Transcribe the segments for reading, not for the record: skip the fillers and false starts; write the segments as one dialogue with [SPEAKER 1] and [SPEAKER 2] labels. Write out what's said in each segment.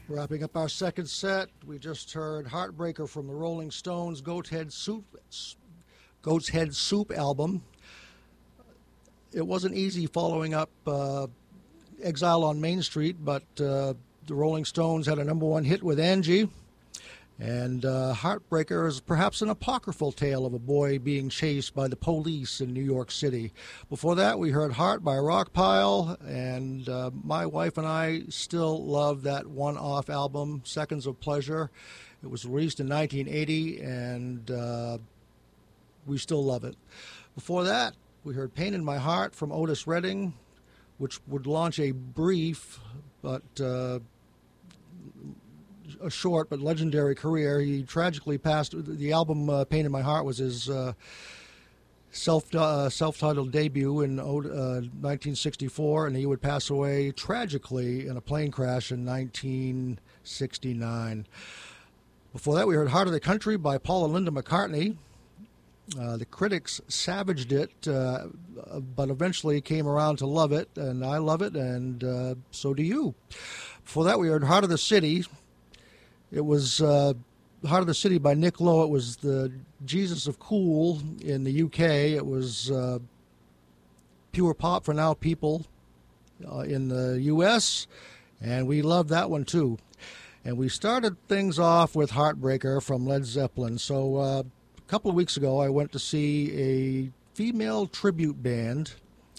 [SPEAKER 1] Wrapping up our second set, we just heard Heartbreaker from the Rolling Stones' Goat's Head Soup album. It wasn't easy following up Exile on Main Street, but the Rolling Stones had a number one hit with Angie. And Heartbreaker is perhaps an apocryphal tale of a boy being chased by the police in New York City. Before that, we heard Heart by Rockpile, and my wife and I still love that one-off album, Seconds of Pleasure. It was released in 1980, and we still love it. Before that, we heard Pain in My Heart from Otis Redding, which would launch a brief but a short but legendary career. He tragically passed. The album Pain in My Heart was his self-titled debut in 1964, and he would pass away tragically in a plane crash in 1969. Before that, we heard Heart of the Country by Paul and Linda McCartney. The critics savaged it, but eventually came around to love it, and I love it, and so do you. Before that, we heard Heart of the City. It was Heart of the City by Nick Lowe. It was the Jesus of Cool in the UK. It was Pure Pop for Now People in the US, and we loved that one too. And we started things off with Heartbreaker from Led Zeppelin. So a couple of weeks ago, I went to see a female tribute band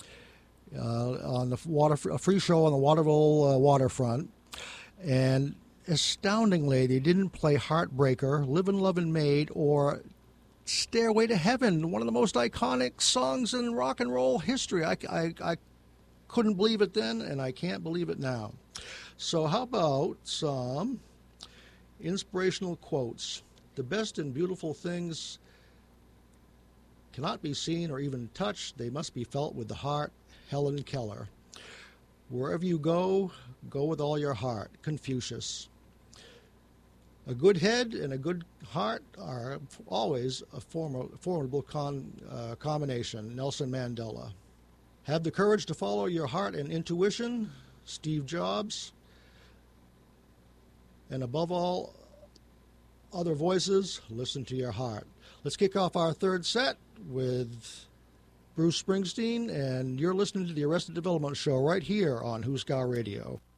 [SPEAKER 1] on a free show on the Waterville waterfront, and astoundingly, they didn't play Heartbreaker, Livin' Lovin' Maid, or Stairway to Heaven, one of the most iconic songs in rock and roll history. I couldn't believe it then, and I can't believe it now. So how about some inspirational quotes? The best and beautiful things cannot be seen or even touched. They must be felt with the heart. Helen Keller. Wherever you go, go with all your heart. Confucius. A good head and a good heart are always a formidable combination. Nelson Mandela. Have the courage to follow your heart and intuition. Steve Jobs. And above all other voices, listen to your heart. Let's kick off our third set with Bruce Springsteen, and you're listening to the Arrested Development Show right here on Who's Got Radio.